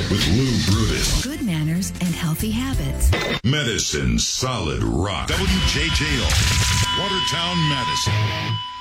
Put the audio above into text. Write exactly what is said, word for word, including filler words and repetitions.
with Lou Brutus. Good manners and healthy habits. Medicine Solid Rock. W J J O. Watertown, Madison.